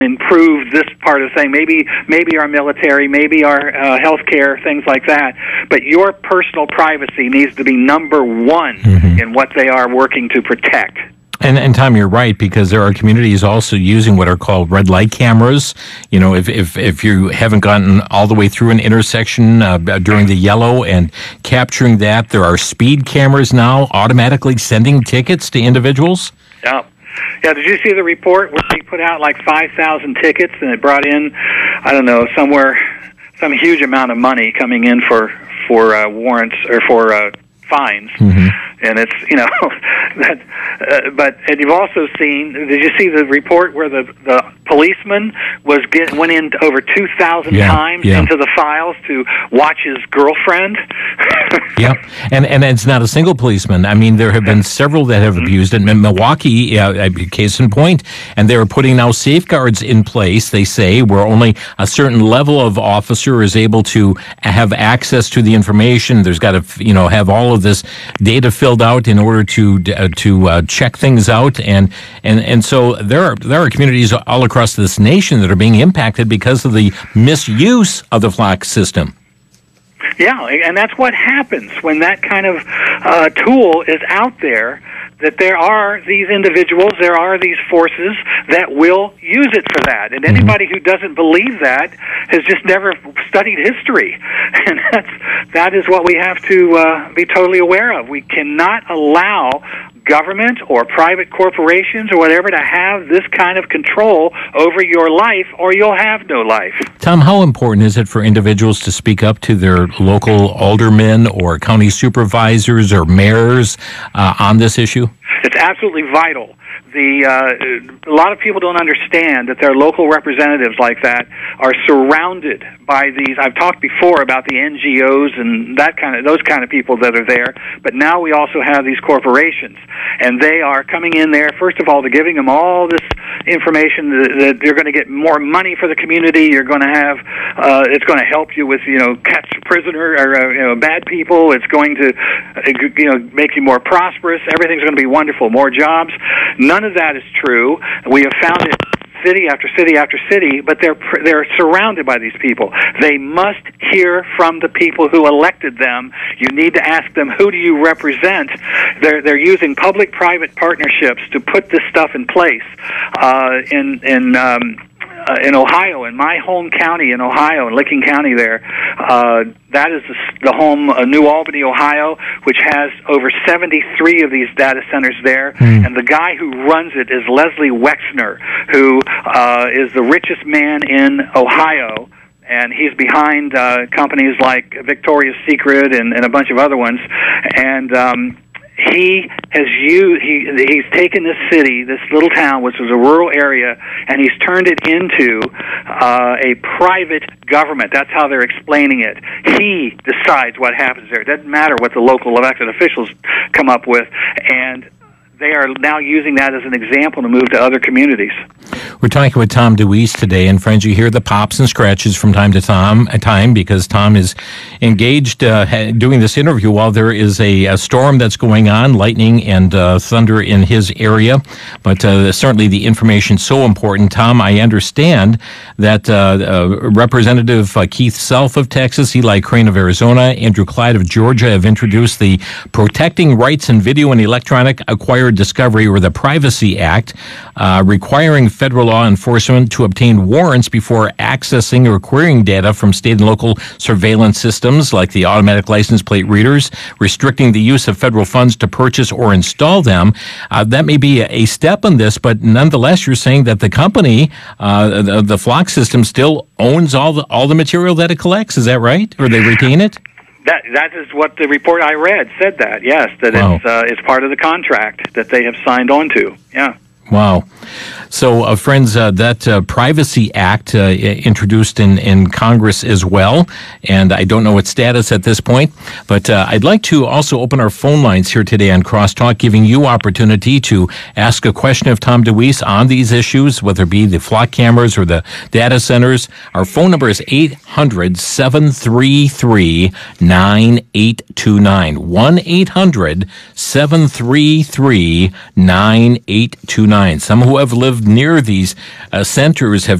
improve this part of the thing, maybe our military, maybe our healthcare, things like that. But your personal privacy needs to be number one in what they are working to protect. And Tom, you're right, because there are communities also using what are called red light cameras. You know, if you haven't gotten all the way through an intersection during the yellow and capturing that, there are speed cameras now automatically sending tickets to individuals. Yeah. Yeah, did you see the report where they put out like 5,000 tickets and it brought in, I don't know, some huge amount of money coming in for warrants or for fines, and it's and you've also seen. Did you see the report where the policeman went in over 2,000 times into the files to watch his girlfriend? Yeah, and it's not a single policeman. I mean, there have been several that have abused it. In Milwaukee, case in point, and they are putting now safeguards in place. They say where only a certain level of officer is able to have access to the information. There's got to have all of this data filled out in order to check things out, and so there are communities all across this nation that are being impacted because of the misuse of the Flock system. Yeah, and that's what happens when that kind of tool is out there, that there are these individuals, there are these forces that will use it for that. And anybody who doesn't believe that has just never studied history. And that is what we have to be totally aware of. We cannot allow government or private corporations or whatever to have this kind of control over your life, or you'll have no life. Tom, how important is it for individuals to speak up to their local aldermen or county supervisors or mayors on this issue? It's absolutely vital. A lot of people don't understand that their local representatives like that are surrounded by these. I've talked before about the NGOs and those kind of people that are there, but now we also have these corporations, and they are coming in there. First of all, they're giving them all this information that you're going to get more money for the community. You're going to have it's going to help you with catch prisoner or bad people. It's going to make you more prosperous. Everything's going to be wonderful. More jobs. None of that is true. We have found it city after city after city, but they're surrounded by these people. They must hear from the people who elected them. You need to ask them, who do you represent? They're using public-private partnerships to put this stuff in place. In Ohio, in my home county in Ohio, in Licking County there, that is the home of New Albany, Ohio, which has over 73 of these data centers there. And the guy who runs it is Leslie Wexner, who is the richest man in Ohio. And he's behind companies like Victoria's Secret and a bunch of other ones. And he's taken this city, this little town, which was a rural area, and he's turned it into a private government. That's how they're explaining it. He decides what happens there. It doesn't matter what the local elected officials come up with, and they are now using that as an example to move to other communities. We're talking with Tom DeWeese today, and friends, you hear the pops and scratches from time to time because Tom is engaged doing this interview while there is a storm that's going on, lightning and thunder in his area. But certainly the information is so important. Tom, I understand that Representative Keith Self of Texas, Eli Crane of Arizona, Andrew Clyde of Georgia have introduced the Protecting Rights in Video and Electronic Acquired Discovery, or the Privacy Act, requiring federal law enforcement to obtain warrants before accessing or querying data from state and local surveillance systems like the automatic license plate readers, restricting the use of federal funds to purchase or install them. That may be a step in this, but nonetheless, you're saying that the company, the Flock system, still owns all the material that it collects. Is that right? Or they retain it? That is what the report I read said. That yes, that wow. It's part of the contract that they have signed on to. Yeah. Wow. So, friends, that Privacy Act introduced in Congress as well, and I don't know its status at this point, but I'd like to also open our phone lines here today on Crosstalk, giving you opportunity to ask a question of Tom DeWeese on these issues, whether it be the Flock cameras or the data centers. Our phone number is 800-733-9883. 9829. 1-800-733-9829. Some who have lived near these centers have